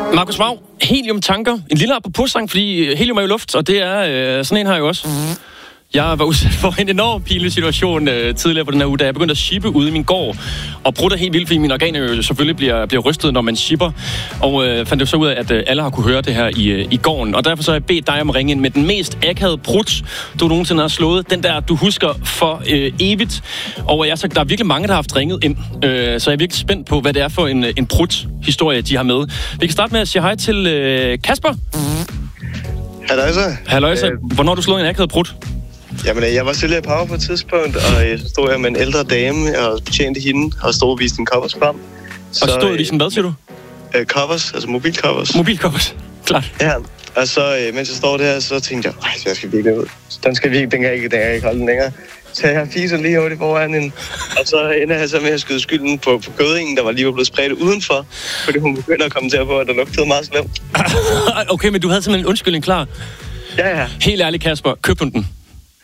Markus Wav, heliumtanker. En lille apropos-sang, fordi helium er jo luft, og det er sådan en her jo også. Jeg var udsat for en enorm pinlig situation tidligere på den her uge, da jeg begyndte at shippe ude i min gård. Og prutter helt vildt, fordi mine organer jo selvfølgelig bliver rystet, når man shipper. Og fandt jo så ud af, at alle har kunne høre det her i gården. Og derfor så har jeg bedt dig om at ringe ind med den mest akavede prut, du nogensinde har slået. Den der, du husker for evigt. Og der er virkelig mange, der har haft ringet ind. Så jeg er virkelig spændt på, hvad det er for en prut-historie, de har med. Vi kan starte med at sige hej til Kasper. Halløjsa. Hvornår har du slået en akavet prut? Jamen, jeg var sælger i Power på et tidspunkt, og så stod jeg med en ældre dame og betjente hende, og stod og viste en covers frem. Og så stod og viste en hvad, siger du? Covers, altså mobilcovers. Mobilcovers, klart. Ja, og så mens jeg står der, så tænkte jeg, jeg skal virkelig ud. Den kan jeg ikke holde den længere. Så jeg fiser lige hurtigt foran hende, og så ender jeg så med at skyde skylden på gødingen, der var lige blevet spredt udenfor, fordi hun begyndte at kommentere på, at der lugtede meget slemt. Okay, men du havde simpelthen en undskyldning klar? Ja. Helt ærligt, Kasper, købte hun den?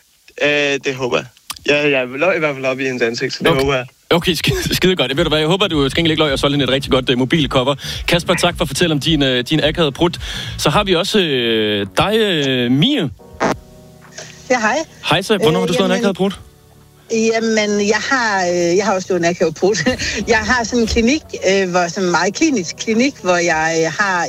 Det håber jeg. Jeg løg i hvert fald op i hendes ansigt, så det håber jeg. Okay, skide godt. Ved du hvad, jeg håber, du skal ikke løg og solgte hende et rigtig godt mobilcover. Kasper, tak for at fortælle om din akavede prut. Så har vi også dig, Mie. Ja, hej. Hej så. Hvornår har du slået en akavet prut? Jamen, jeg har også slået en akavet prut. Jeg har sådan en klinik, sådan en meget klinisk klinik, hvor jeg har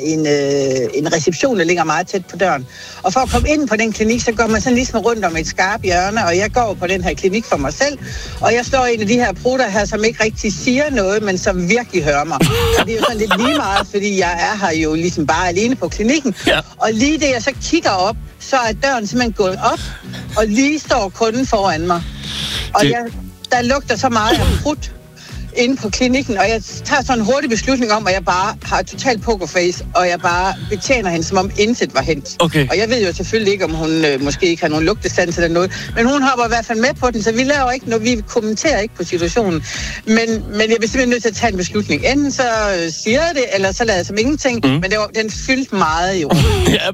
en reception, der ligger meget tæt på døren. Og for at komme ind på den klinik, så går man sådan ligesom rundt om et skarpt hjørne, og jeg går på den her klinik for mig selv. Og jeg står i en af de her prutter her, som ikke rigtig siger noget, men som virkelig hører mig. Og det er jo sådan lidt lige meget, fordi jeg er her jo ligesom bare alene på klinikken. Ja. Og lige det, jeg så kigger op, så er døren simpelthen gået op, og lige står kunden foran mig. Og der lugter så meget af prut inde på klinikken, og jeg tager sådan en hurtig beslutning om, at jeg bare har total pokerface, og jeg bare betjener hende, som om intet var hændt. Okay. Og jeg ved jo selvfølgelig ikke, om hun måske ikke har nogen lugtesans eller noget, men hun hopper i hvert fald med på den, så vi laver ikke noget, vi kommenterer ikke på situationen. Men jeg bliver simpelthen nødt til at tage en beslutning. Enten så siger jeg det, eller så lader jeg som ingenting, men den fyldte meget i rummet. Ja,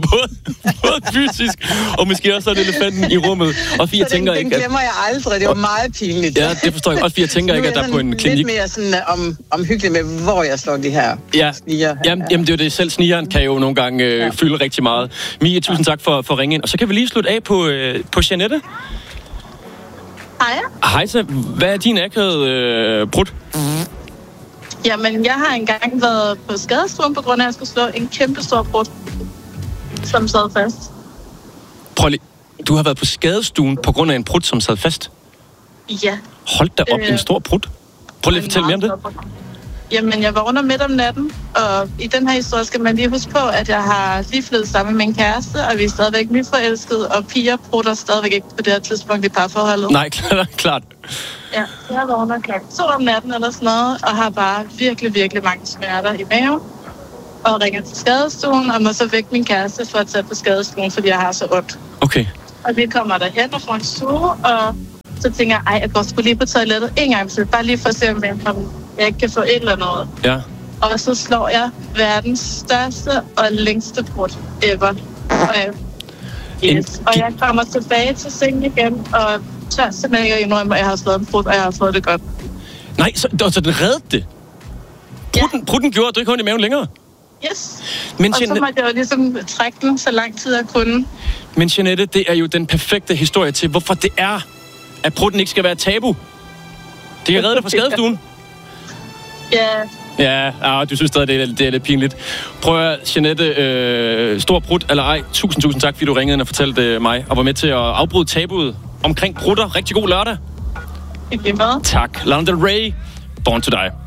både fysisk, og måske også sådan elefanten i rummet. Og fordi jeg tænker den glemmer jeg aldrig, det var meget pinligt. Ja, det forstår jeg. Også fordi jeg tænker ikke, at der er på en klinik. Lidt mere sådan omhyggeligt med, hvor jeg slår de her sniger. Jamen, det er jo det. Selv snigeren kan jo nogle gange fylde rigtig meget. Mie, tusind tak for at ringe ind. Og så kan vi lige slutte af på Jeanette. Hej. Hej så. Hvad er din akavede prut? Jamen, jeg har engang været på skadestuen på grund af, at jeg skulle slå en kæmpe stor prut, som sad fast. Prøv lige. Du har været på skadestuen på grund af en prut, som sad fast? Ja. Hold da op, en stor prut. Prøv lige at fortælle mere om det. Jamen, jeg vågner midt om natten, og i den her historie skal man lige huske på, at jeg har lige flyttet sammen med min kæreste, og vi er stadigvæk nyforelskede, og piger prutter stadigvæk ikke på det her tidspunkt i parforholdet. Nej, klart. Ja, jeg vågner klokken 2 om natten eller sådan noget, og har bare virkelig, virkelig mange smerter i maven, og ringer til skadestuen, og må så vække min kæreste for at tage på skadestuen, fordi jeg har så ondt. Okay. Og vi kommer derhen og får en suge, og så tænker jeg, jeg går lige på toilettet en gang til, bare lige for at se, om jeg ikke kan få et eller noget. Ja. Og så slår jeg verdens største og længste prut ever. Og jeg kommer tilbage til sengen igen, og tør simpelthen ikke indrømme, at jeg har slået en prut, og jeg har fået det godt. Nej, så den reddede det? Prutten gjorde, at du ikke ondt i maven længere? Yes. Men og så måtte jeg jo ligesom trække den så lang tid jeg kunne. Men Jeanette, det er jo den perfekte historie til, hvorfor det er, at prutten ikke skal være tabu. Det kan redde dig fra skadestuen. Ja. Ja, du synes stadig, det er lidt pinligt. Prøv at Jeanette, stor prut eller ej. Tusind tak, fordi du ringede ind og fortalte mig, og var med til at afbryde tabuet omkring prutter. Rigtig god lørdag. Ikke meget. Tak. Lana Del Rey, Born to Die.